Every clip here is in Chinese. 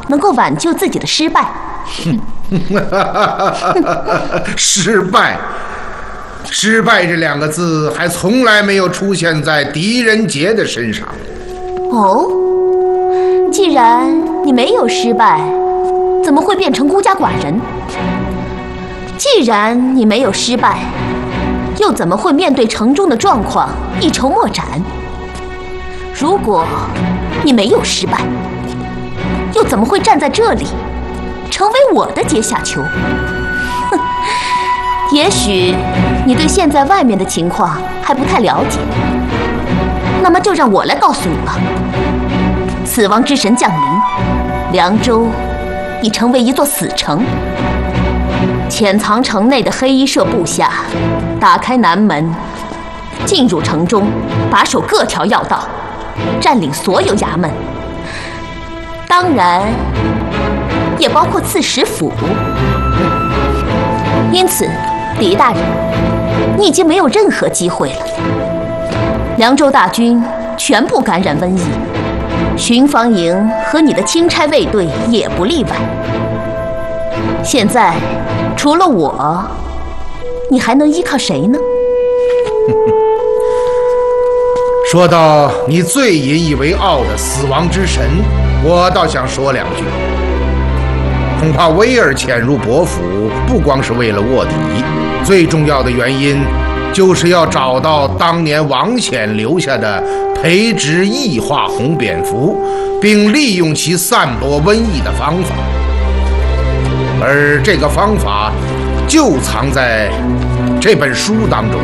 能够挽救自己的失败。 失败，失败这2个字还从来没有出现在狄仁杰的身上。 哦，既然你没有失败，怎么会变成孤家寡人？既然你没有失败，又怎么会面对城中的状况一筹莫展？如果你没有失败，又怎么会站在这里，成为我的阶下囚？哼，也许你对现在外面的情况还不太了解，那么就让我来告诉你吧。死亡之神降临，凉州已成为一座死城。潜藏城内的黑衣社部下打开南门，进入城中，把守各条要道，占领所有衙门，当然也包括刺史府。因此，狄大人，你已经没有任何机会了。凉州大军全部感染瘟疫，巡防营和你的钦差卫队也不例外。现在，除了我，你还能依靠谁呢？ 说到你最引以为傲的死亡之神，我倒想说2句。恐怕威尔潜入伯府，不光是为了卧底，最重要的原因就是要找到当年王显留下的培植异化红蝙蝠，并利用其散播瘟疫的方法。而这个方法就藏在这本书当中。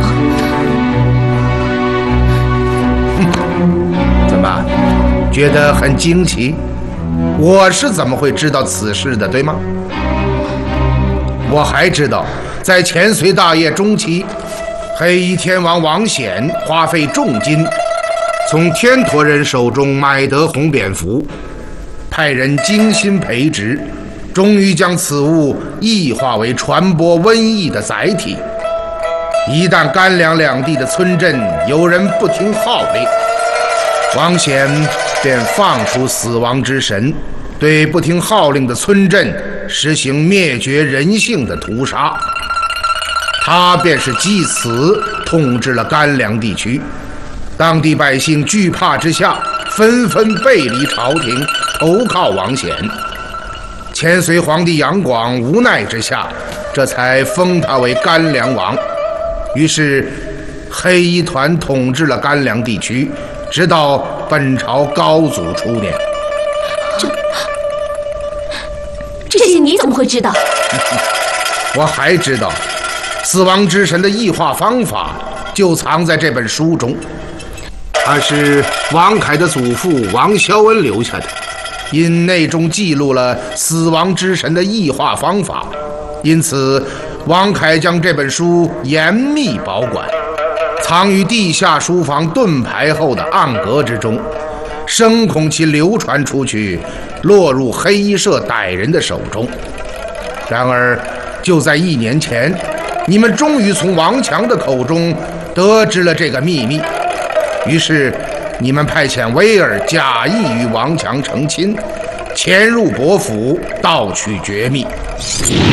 怎么，觉得很惊奇？我是怎么会知道此事的，对吗？我还知道，在前隋大业中期，黑衣天王王显花费重金，从天陀人手中买得红蝙蝠，派人精心培植，终于将此物异化为传播瘟疫的载体。一旦甘凉两地的村镇有人不听号令，王显便放出死亡之神，对不听号令的村镇实行灭绝人性的屠杀。他便是继此统治了甘凉地区，当地百姓惧怕之下，纷纷背离朝廷，投靠王显。前隋皇帝杨广无奈之下，这才封他为甘凉王。于是黑衣团统治了甘凉地区，直到本朝高祖初年。 这些你怎么会知道？ 我还知道死亡之神的异化方法就藏在这本书中，它是王凯的祖父王肖恩留下的，因内中记录了死亡之神的异化方法，因此王凯将这本书严密保管，藏于地下书房盾牌后的暗格之中，生恐其流传出去，落入黑衣社歹人的手中。然而就在1年前，你们终于从王强的口中得知了这个秘密，于是你们派遣威尔假意与王强成亲，潜入伯府盗取绝密。